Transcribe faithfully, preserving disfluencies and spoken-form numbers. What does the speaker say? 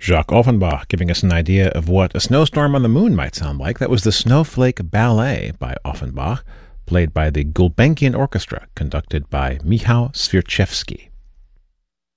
Jacques Offenbach giving us an idea of what a snowstorm on the moon might sound like. That was the Snowflake Ballet by Offenbach, played by the Gulbenkian Orchestra, conducted by Michał Swierczewski.